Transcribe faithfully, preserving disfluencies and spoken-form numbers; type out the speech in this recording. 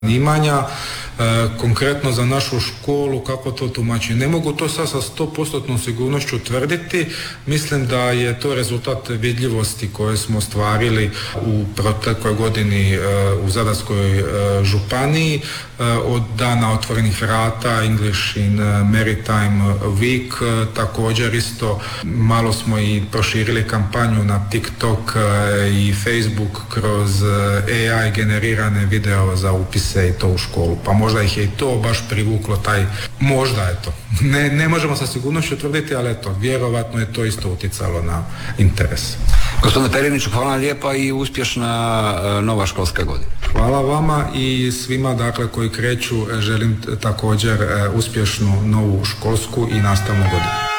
zanimanja. E, konkretno za našu školu, kako to tumači? Ne mogu to sad sa sto posto sigurnošću tvrditi. Mislim da je to rezultat vidljivosti koje smo ostvarili u protekloj godini e, u Zadarskoj e, županiji. E, od dana otvorenih vrata English in Maritime Week. E, također isto malo smo i proširili kampanju na TikTok e, i Facebook kroz A I generirane video za upise i to u školu. Pa možda ih je i to baš privuklo taj, možda je to. Ne, ne možemo sa sigurnošću tvrditi, ali eto, vjerovatno je to isto utjecalo na interes. Gospodine Periniću, hvala lijepa i uspješna uh, nova školska godina. Hvala vama i svima dakle koji kreću, želim također uh, uspješnu novu školsku i nastavnu godinu.